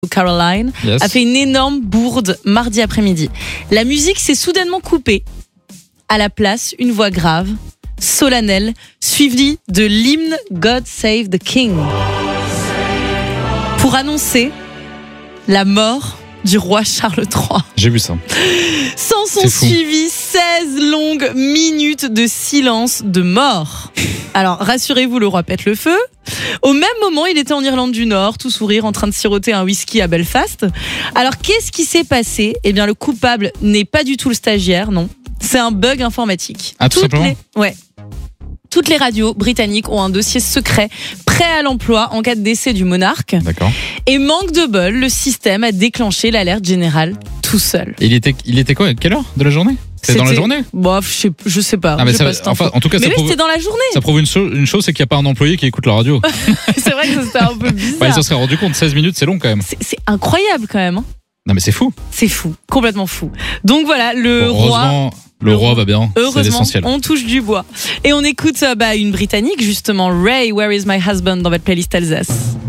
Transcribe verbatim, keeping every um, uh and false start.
Caroline, Yes. a fait une énorme bourde mardi après-midi. La musique s'est soudainement coupée. À la place, une voix grave, solennelle, suivie de l'hymne God Save the King, pour annoncer la mort du roi Charles trois. J'ai vu ça. S'en sont C'est fou. suivies seize longues minutes de silence de mort. Alors, rassurez-vous, le roi pète le feu. Au même moment, il était en Irlande du Nord, tout sourire, en train de siroter un whisky à Belfast. Alors, qu'est-ce qui s'est passé ? Eh bien, le coupable n'est pas du tout le stagiaire, non. C'est un bug informatique. Ah, tout Toutes simplement ? les... Ouais. Toutes les radios britanniques ont un dossier secret prêt à l'emploi en cas de décès du monarque. D'accord. Et manque de bol, le système a déclenché l'alerte générale tout seul. Et il était, il était quoi ? À quelle heure de la journée ? C'était dans la journée ? Bof, je sais, je sais pas. Ah, mais J'ai ça, pas cette info. enfin, en tout cas, mais ça oui, prouve, c'était dans la journée. ça prouve une, cho- une chose, c'est qu'il n'y a pas un employé qui écoute la radio. C'est vrai que ça, c'était un peu bizarre. Bah, ils s'en seraient rendu compte, seize minutes, c'est long quand même. C'est, c'est incroyable quand même. Hein. Non, mais c'est fou. C'est fou, complètement fou. Donc voilà, le Bon, roi. heureusement, le le roi roi- va bien. C'est Heureusement, l'essentiel. on touche du bois. Et on écoute euh, bah, une Britannique, justement, Ray, Where is my husband, dans votre playlist Alsace.